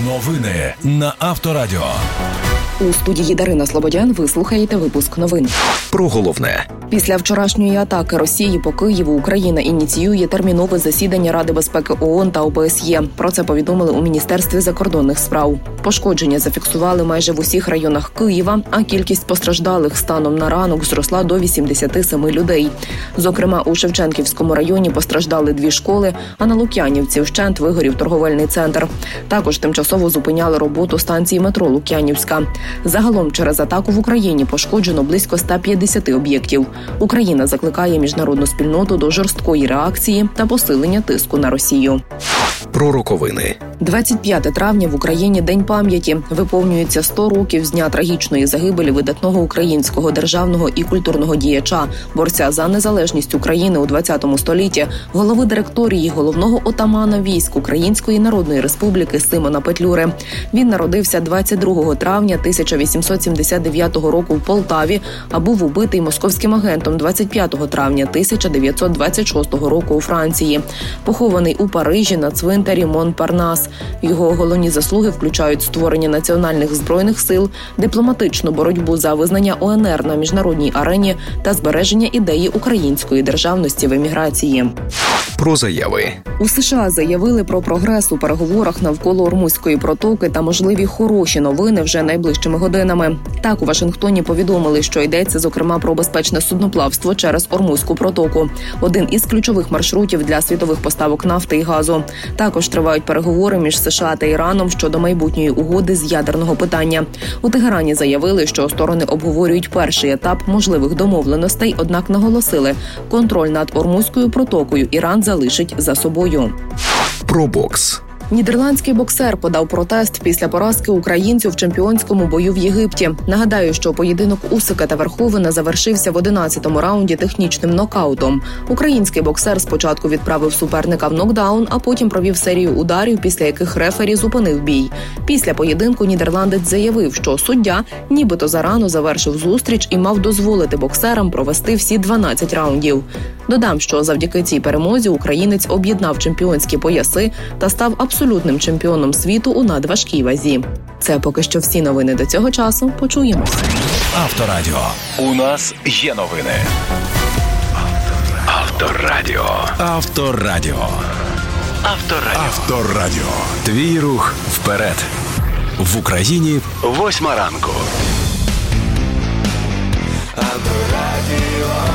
Новини на Авторадіо. У студії Дарина Слободян ви слухаєте випуск новин. Про головне. Після вчорашньої атаки Росії по Києву Україна ініціює термінове засідання Ради безпеки ООН та ОБСЄ. Про це повідомили у Міністерстві закордонних справ. Пошкодження зафіксували майже в усіх районах Києва, а кількість постраждалих станом на ранок зросла до 87 людей. Зокрема, у Шевченківському районі постраждали 2 школи, а на Лук'янівці вщент вигорів торговельний центр. Також тимчасово зупиняли роботу станції метро Лук'янівська. Загалом через атаку в Україні пошкоджено близько 150 об'єктів. Україна закликає міжнародну спільноту до жорсткої реакції та посилення тиску на Росію. Про роковини. 25 травня в Україні День пам'яті. Виповнюється 100 років з дня трагічної загибелі видатного українського державного і культурного діяча, борця за незалежність України у 20 столітті, голови директорії головного отамана військ Української Народної Республіки Симона Петлюри. Він народився 22 травня 1879 року в Полтаві, а був убитий московським агентом 25 травня 1926 року у Франції. Похований у Парижі на цвинтарі Монпарнас. Його головні заслуги включають створення національних збройних сил, дипломатичну боротьбу за визнання УНР на міжнародній арені та збереження ідеї української державності в еміграції. Про заяви. У США заявили про прогрес у переговорах навколо Ормузької протоки та можливі хороші новини вже найближчими годинами. Так, у Вашингтоні повідомили, що йдеться, зокрема, про безпечне судноплавство через Ормузьку протоку. Один із ключових маршрутів для світових поставок нафти і газу. Також тривають переговори між США та Іраном щодо майбутньої угоди з ядерного питання. У Тегерані заявили, що сторони обговорюють перший етап можливих домовленостей, однак наголосили, контроль над Ормузькою протокою Іран залишить за собою. Про бокс. Нідерландський боксер подав протест після поразки українцю в чемпіонському бою в Єгипті. Нагадаю, що поєдинок Усика та Верховена завершився в 11-му раунді технічним нокаутом. Український боксер спочатку відправив суперника в нокдаун, а потім провів серію ударів, після яких рефері зупинив бій. Після поєдинку нідерландець заявив, що суддя нібито зарано завершив зустріч і мав дозволити боксерам провести всі 12 раундів. Додам, що завдяки цій перемозі українець об'єднав чемпіонські пояси та став абсолютним чемпіоном світу у надважкій вазі. Це поки що всі новини до цього часу. Почуємось. Авторадіо. У нас є новини. Авторадіо. Авторадіо. Авторадіо. Авторадіо. Твій рух вперед. В Україні 8 ранку. Авторадіо.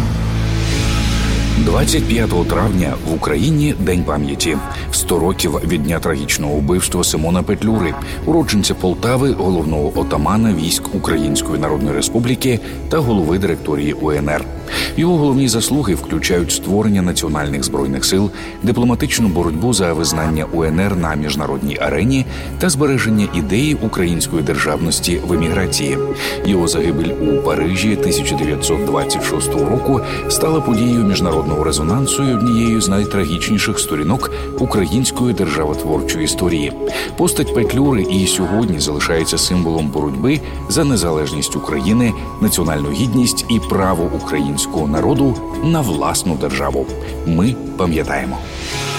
25 травня в Україні День пам'яті. 100 років від дня трагічного вбивства Симона Петлюри, уродженця Полтави, головного отамана військ Української Народної Республіки та голови директорії УНР. Його головні заслуги включають створення національних збройних сил, дипломатичну боротьбу за визнання УНР на міжнародній арені та збереження ідеї української державності в еміграції. Його загибель у Парижі 1926 року стала подією міжнародного резонансу і однією з найтрагічніших сторінок української державотворчої історії. Постать Петлюри і сьогодні залишається символом боротьби за незалежність України, національну гідність і право українського народу на власну державу. Ми пам'ятаємо.